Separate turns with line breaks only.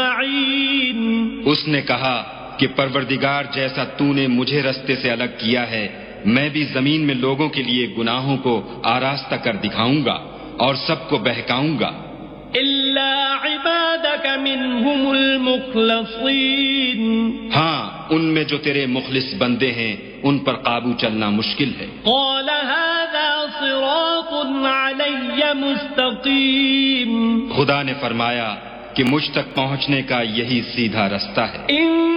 अजमईन।
उसने कहा कि परवरदिगार, जैसा तूने मुझे रास्ते से अलग किया है, मैं भी जमीन में लोगों के लिए गुनाहों को आरास्ता कर दिखाऊंगा और सबको बहकाऊंगा,
इल्ला इबादक मिनहुमुल मुखलसीन।
हाँ, उनमें जो तेरे मुखलिस बंदे हैं उन पर काबू चलना मुश्किल है।
क़ाल हाज़ा सिरातुन अलय्य मुस्तक़ीम।
खुदा ने फरमाया कि मुझ तक पहुंचने का यही सीधा रास्ता है।